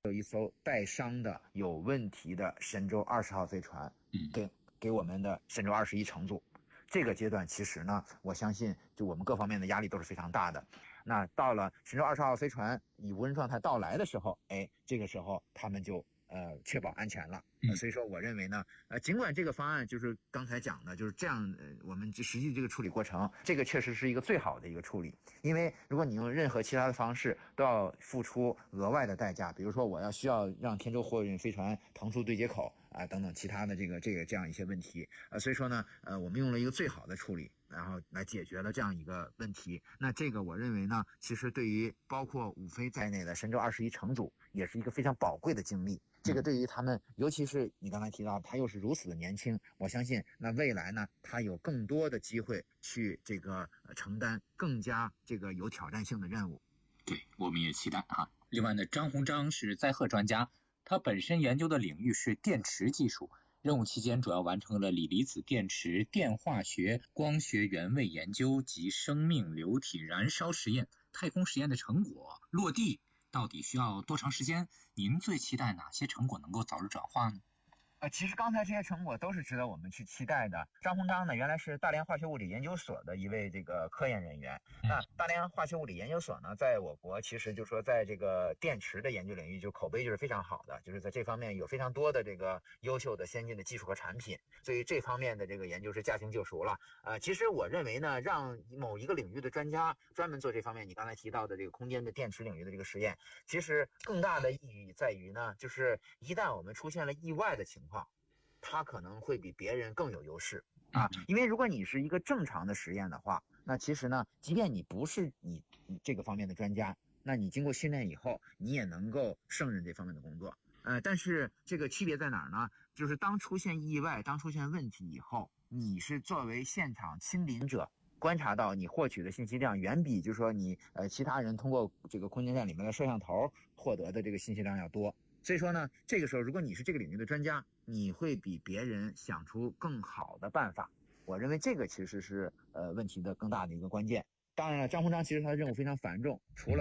有一艘带伤的有问题的神舟20号飞船给我们的神舟21乘组。这个阶段其实呢，我相信就我们各方面的压力都是非常大的。那到了神舟20号飞船以无人状态到来的时候，这个时候他们就确保安全了。所以说我认为呢，尽管这个方案就是刚才讲的就是这样，我们实际这个处理过程，这个确实是一个最好的一个处理。因为如果你用任何其他的方式，都要付出额外的代价，比如说我需要让天舟货运飞船腾出对接口等等其他的这样一些问题。所以说呢，我们用了一个最好的处理，然后来解决了这样一个问题。那这个我认为呢，其实对于包括五飞在内的神舟21乘组也是一个非常宝贵的经历。这个对于他们，尤其是你刚才提到他又是如此的年轻，我相信那未来呢，他有更多的机会去承担更加有挑战性的任务。 对，我们也期待啊。另外呢，张鸿章是载荷专家，他本身研究的领域是电池技术，任务期间主要完成了锂离子电池电化学、光学原位研究及生命流体燃烧实验。太空实验的成果落地到底需要多长时间？您最期待哪些成果能够早日转化呢？ 其实刚才这些成果都是值得我们去期待的。张鸿章呢，原来是大连化学物理研究所的一位科研人员。那大连化学物理研究所呢，在我国其实就是说在这个电池的研究领域就口碑就是非常好的，就是在这方面有非常多的优秀的先进的技术和产品，所以这方面的研究是驾轻就熟了。其实我认为呢，让某一个领域的专家专门做这方面，你刚才提到的空间的电池领域的实验，其实更大的意义在于呢，就是一旦我们出现了意外的情况，它可能会比别人更有优势因为如果你是一个正常的实验的话，那其实呢，即便你不是你这个方面的专家，那你经过训练以后，你也能够胜任这方面的工作。但是这个区别在哪儿呢？就是当出现意外、当出现问题以后，你是作为现场亲临者，观察到你获取的信息量远比就是说你其他人通过空间站里面的摄像头获得的信息量要多。所以说呢，这个时候如果你是这个领域的专家，你会比别人想出更好的办法。我认为这个其实是问题的更大的一个关键。当然了，张鸿章其实他的任务非常繁重，除了